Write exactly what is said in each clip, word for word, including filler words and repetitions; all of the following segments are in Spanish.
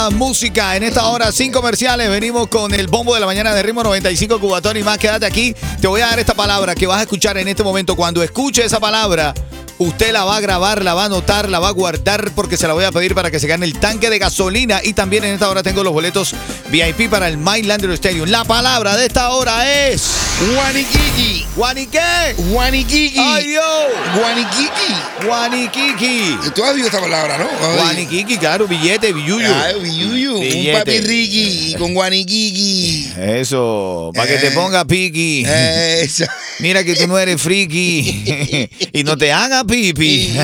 más música. En esta hora, sin comerciales, venimos con el bombo de la mañana de Ritmo noventa y cinco Cubatón y más. Quédate aquí. Te voy a dar esta palabra que vas a escuchar en este momento. Cuando escuche esa palabra, usted la va a grabar, la va a anotar, la va a guardar porque se la voy a pedir para que se gane el tanque de gasolina. Y también en esta hora tengo los boletos V I P para el My Landry Stadium. La palabra de esta hora es... Guaniquiqui. ¿Guani qué? Guaniquiqui. ¡Ay, yo! Guaniquiqui. Guaniquiqui. Tú has oído esta palabra, ¿no? Guaniquiqui, claro, billete, billuyo. Ah, billuyo. Un papi riqui con guaniquiqui. Eso, para que Eh. te ponga piqui. Eso. Mira que tú no eres friki. Y no te haga pipi.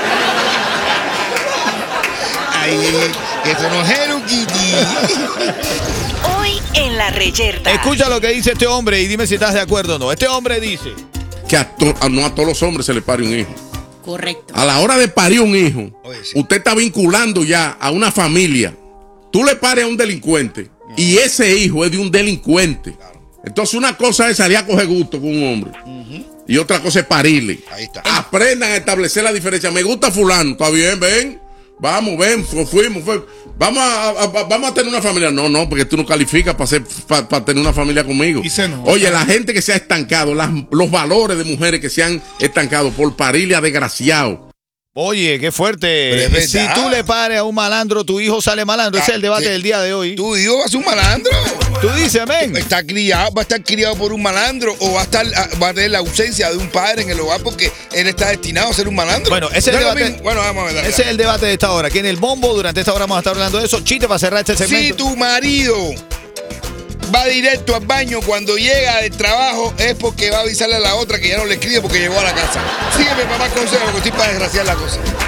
Ay, eso no es jeruquiti. Hoy en La Reyerta. Escucha lo que dice este hombre y dime si estás de acuerdo o no. Este hombre dice... Que a to- a- no a todos los hombres se les pare un hijo. Correcto. A la hora de parir un hijo, Oye, sí. usted está vinculando ya a una familia. Tú le pares a un delincuente y ese hijo es de un delincuente. Entonces una cosa es salir a coger gusto con un hombre y otra cosa es parirle. Ahí está. Aprendan a establecer la diferencia. Me gusta fulano, está bien, ven. Vamos, ven, fu- fuimos, fue. Vamos a, a- a- vamos a tener una familia. No, no, porque tú no calificas para ser para, para tener una familia conmigo. Y se nota. Oye, la gente que se ha estancado, las- los valores de mujeres que se han estancado por parirle a desgraciado. Oye, qué fuerte. Pero es Si verdad. tú le pares a un malandro, tu hijo sale malandro. Ese es el debate sí. del día de hoy. Tu hijo va a ser un malandro. Tú dices, amén. Está criado, va a estar criado por un malandro o va a estar va a tener la ausencia de un padre en el hogar porque él está destinado a ser un malandro. Bueno, ese es el No lo debate. mismo. Bueno, vamos a ver. dale, Ese es el debate de esta hora. Aquí en el bombo, durante esta hora vamos a estar hablando de eso. Chiste para cerrar este Si segmento. tu marido va directo al baño cuando llega del trabajo es porque va a avisarle a la otra que ya no le escribe porque llegó a la casa. Sígueme, mamá, consejo, que estoy para desgraciar la cosa.